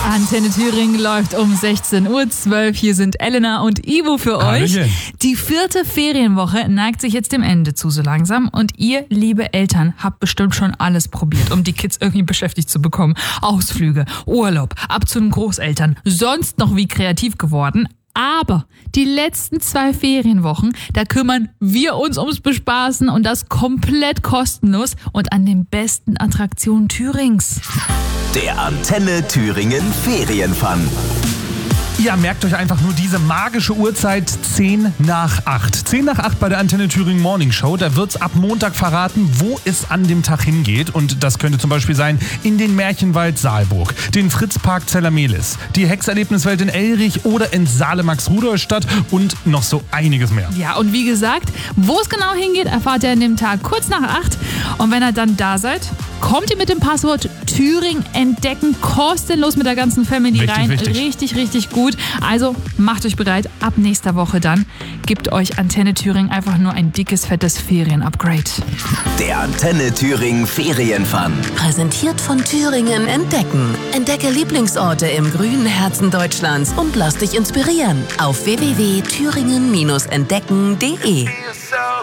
Antenne Thüringen läuft um 16:12 Uhr. Hier sind Elena und Ivo für euch. Hallöchen. Die 4. Ferienwoche neigt sich jetzt dem Ende zu so langsam. Und ihr, liebe Eltern, habt bestimmt schon alles probiert, um die Kids irgendwie beschäftigt zu bekommen. Ausflüge, Urlaub, ab zu den Großeltern, sonst noch wie kreativ geworden. Aber die letzten 2 Ferienwochen, da kümmern wir uns ums Bespaßen und das komplett kostenlos und an den besten Attraktionen Thürings. Der Antenne Thüringen Ferienfun. Ja, merkt euch einfach nur diese magische Uhrzeit 10 nach 8. 10 nach 8 bei der Antenne Thüringen Morning Show. Da wird's ab Montag verraten, wo es an dem Tag hingeht. Und das könnte zum Beispiel sein in den Märchenwald Saalburg, den Fritzpark Zellermelis, die Hexerlebniswelt in Elrich oder in Saale-Max-Rudolstadt und noch so einiges mehr. Ja, und wie gesagt, wo es genau hingeht, erfahrt ihr an dem Tag kurz nach 8. Und wenn ihr dann da seid, kommt ihr mit dem Passwort Thüringen entdecken kostenlos mit der ganzen Family rein. Richtig. Richtig gut. Also macht euch bereit, ab nächster Woche dann gibt euch Antenne Thüringen einfach nur ein dickes, fettes Ferien-Upgrade. Der Antenne Thüringen Ferienfun. Präsentiert von Thüringen Entdecken. Entdecke Lieblingsorte im grünen Herzen Deutschlands und lass dich inspirieren auf www.thüringen-entdecken.de.